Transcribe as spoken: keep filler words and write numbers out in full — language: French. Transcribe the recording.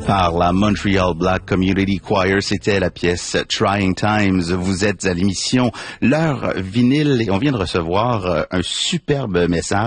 par la Montreal Black Community Choir. C'était la pièce Trying Times. Vous êtes à l'émission L'heure vinyle et on vient de recevoir un superbe message